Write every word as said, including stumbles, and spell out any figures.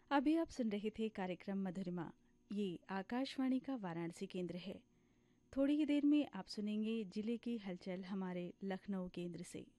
अभी आप सुन रहे थे कार्यक्रम मधुरिमा। ये आकाशवाणी का वाराणसी केंद्र है। थोड़ी ही देर में आप सुनेंगे जिले की हलचल हमारे लखनऊ केंद्र से।